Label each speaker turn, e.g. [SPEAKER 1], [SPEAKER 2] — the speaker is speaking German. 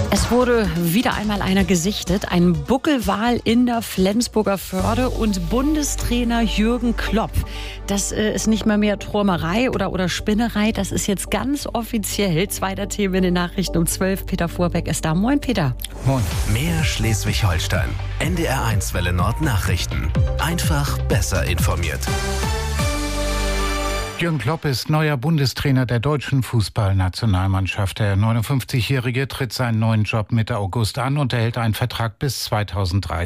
[SPEAKER 1] Es wurde wieder einmal einer gesichtet, ein Buckelwal in der Flensburger Förde und Bundestrainer Jürgen Klopp. Das ist nicht mehr Träumerei oder Spinnerei, das ist jetzt ganz offiziell. Zweiter Thema in den Nachrichten um 12. Peter Vorbeck ist da. Moin, Peter.
[SPEAKER 2] Moin.
[SPEAKER 3] Mehr Schleswig-Holstein. NDR1 Welle Nord Nachrichten. Einfach besser informiert.
[SPEAKER 2] Jürgen Klopp ist neuer Bundestrainer der deutschen Fußballnationalmannschaft. Der 59-Jährige tritt seinen neuen Job Mitte August an und erhält einen Vertrag bis 2030.